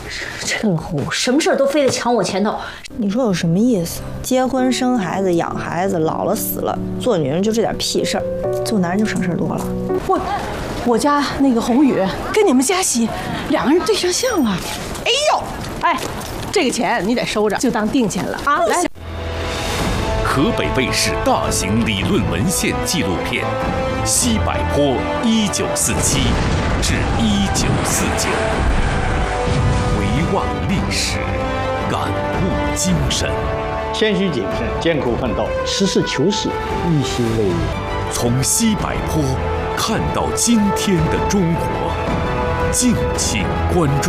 这个老五什么事儿都非得抢我前头， 你说有什么意思？结婚生孩子养孩子，老了死了，做女人就这点屁事儿，做男人就省事儿多了。 我家那个宏宇跟你们佳琪两个人对上象了。哎呦，哎，这个钱你得收着，就当定钱了啊！来。 河北卫视大型理论文献纪录片《西柏坡1947至1949》，回望历史，感悟精神。 谦虚谨慎，艰苦奋斗，实事求是，一心为民。 从西柏坡看到今天的中国，敬请关注。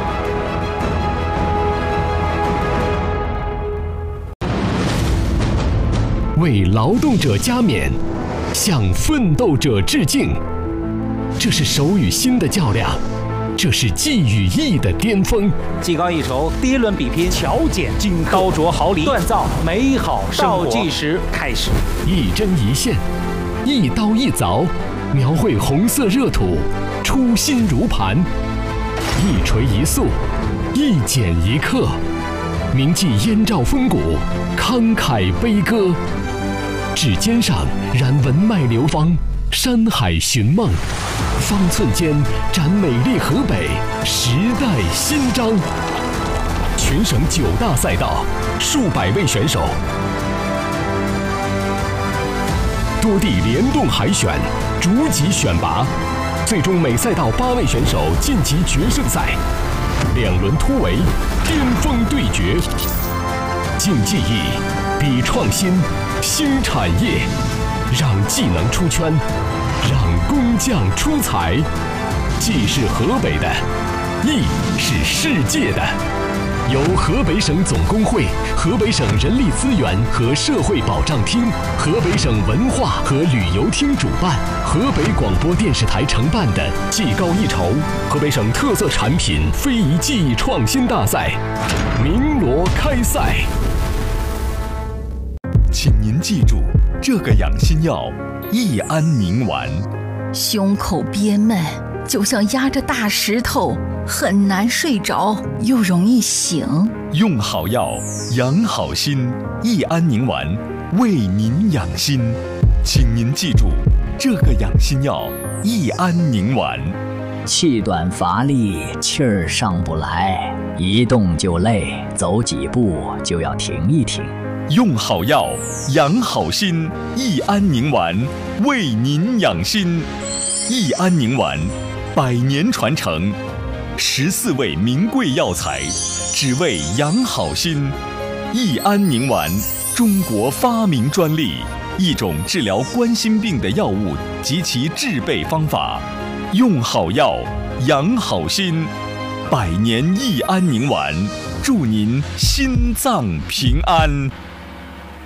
为劳动者加冕，向奋斗者致敬。这是手与心的较量，这是技与艺的巅峰。 技高一筹，第一轮比拼，巧剪金刻，刀琢毫厘，锻造美好生活。倒计时开始， 一针一线，一刀一凿，描绘红色热土，初心如磐；一锤一塑，一剪一刻，铭记燕赵风骨，慷慨悲歌。指尖上燃文脉流芳，山海寻梦，方寸间展美丽河北，时代新章。全省9大赛道，数百位选手，多地联动海选，逐级选拔，最终每赛道8位选手晋级决胜赛，2轮突围，巅峰对决。竞技艺，比创新，新产业，让技能出圈，让工匠出彩。技是河北的，艺是世界的。由河北省总工会、河北省人力资源和社会保障厅、河北省文化和旅游厅主办，河北广播电视台承办的技高一筹河北省特色产品非遗技艺创新大赛鸣锣开赛。 请您记住，这个养心药益安宁丸。 胸口憋闷，就像压着大石头，很难睡着，又容易醒。 用好药，养好心，益安宁丸为您养心。请您记住，这个养心药益安宁丸。 气短乏力，气儿上不来，一动就累，走几步就要停一停。 用好药，养好心，益安宁丸为您养心。益安宁丸100年传承，14味名贵药材，只为养好心。益安宁丸，中国发明专利，一种治疗冠心病的药物及其制备方法。用好药，养好心，100年益安宁丸，祝您心脏平安。